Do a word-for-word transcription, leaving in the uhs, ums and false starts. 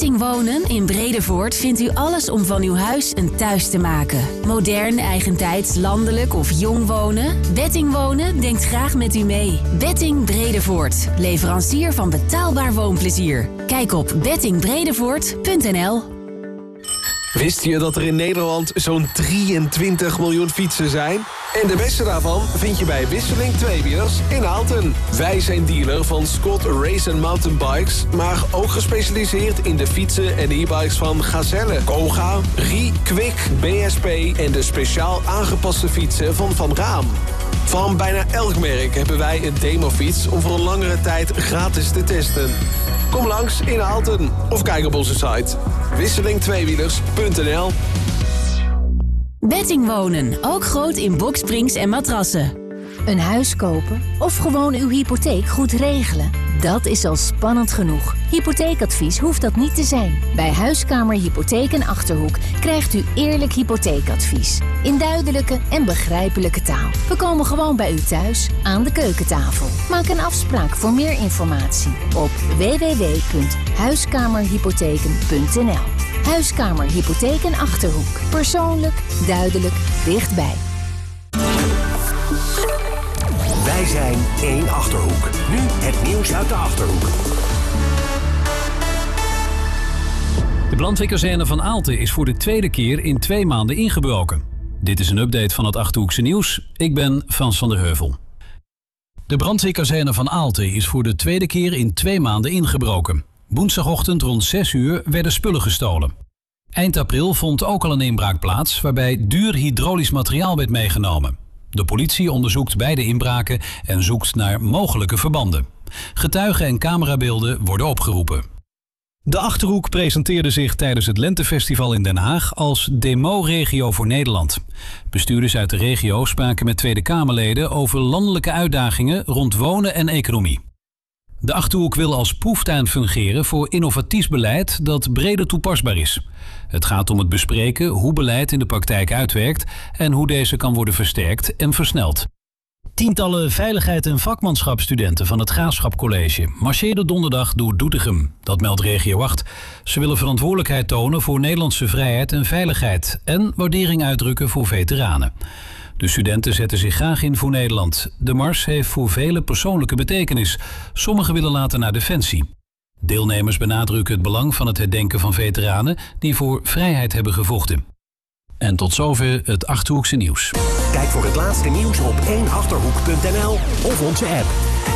Betting Wonen in Bredevoort vindt u alles om van uw huis een thuis te maken. Modern, eigentijds, landelijk of jong wonen? Betting Wonen denkt graag met u mee. Betting Bredevoort, leverancier van betaalbaar woonplezier. Kijk op betting bredevoort punt n l. Wist je dat er in Nederland zo'n drieëntwintig miljoen fietsen zijn? En de beste daarvan vind je bij Wisseling Tweewielers in Aalten. Wij zijn dealer van Scott Race and Mountain Bikes, maar ook gespecialiseerd in de fietsen en e-bikes van Gazelle, Koga, Rie, Kwik, B S P en de speciaal aangepaste fietsen van Van Raam. Van bijna elk merk hebben wij een demofiets om voor een langere tijd gratis te testen. Kom langs in Aalten of kijk op onze site wisseling tweewielers punt n l. Betting Wonen, ook groot in boksprings en matrassen. Een huis kopen of gewoon uw hypotheek goed regelen? Dat is al spannend genoeg. Hypotheekadvies hoeft dat niet te zijn. Bij Huiskamer Hypotheek en Achterhoek krijgt u eerlijk hypotheekadvies. In duidelijke en begrijpelijke taal. We komen gewoon bij u thuis, aan de keukentafel. Maak een afspraak voor meer informatie op w w w punt huiskamerhypotheken punt n l. Huiskamer Hypotheek en Achterhoek. Persoonlijk, duidelijk, dichtbij. Wij zijn één Achterhoek. Nu het nieuws uit de Achterhoek. De brandweerkazerne van Aalten is voor de tweede keer in twee maanden ingebroken. Dit is een update van het Achterhoekse nieuws. Ik ben Frans van der Heuvel. De brandweerkazerne van Aalten is voor de tweede keer in twee maanden ingebroken. Woensdagochtend rond zes uur werden spullen gestolen. Eind april vond ook al een inbraak plaats waarbij duur hydraulisch materiaal werd meegenomen. De politie onderzoekt beide inbraken en zoekt naar mogelijke verbanden. Getuigen en camerabeelden worden opgeroepen. De Achterhoek presenteerde zich tijdens het Lentefestival in Den Haag als Demo-regio voor Nederland. Bestuurders uit de regio spraken met Tweede Kamerleden over landelijke uitdagingen rond wonen en economie. De Achterhoek wil als proeftuin fungeren voor innovatief beleid dat breder toepasbaar is. Het gaat om het bespreken hoe beleid in de praktijk uitwerkt en hoe deze kan worden versterkt en versneld. Tientallen veiligheid- en vakmanschapsstudenten van het Graafschap College marcheerden donderdag door Doetinchem. Dat meldt Regio acht. Ze willen verantwoordelijkheid tonen voor Nederlandse vrijheid en veiligheid en waardering uitdrukken voor veteranen. De studenten zetten zich graag in voor Nederland. De mars heeft voor velen persoonlijke betekenis. Sommigen willen later naar Defensie. Deelnemers benadrukken het belang van het herdenken van veteranen die voor vrijheid hebben gevochten. En tot zover het Achterhoekse nieuws. Kijk voor het laatste nieuws op één achterhoek punt n l of onze app.